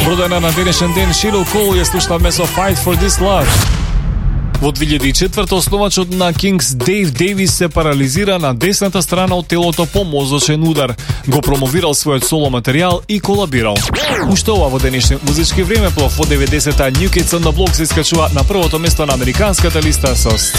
Родена на денешен ден, Sheryl Cole ја слушнавме со Fight for This Love. Во 2004 основачот на Kings Дейв Дейвис се парализира на десната страна од телото по мозочен удар. Го промовирал својот соло материјал и колабирал. Уште ова во денешниот музички времеплов во 90-та New Kids on the Block се искачува на првото место на американската листа со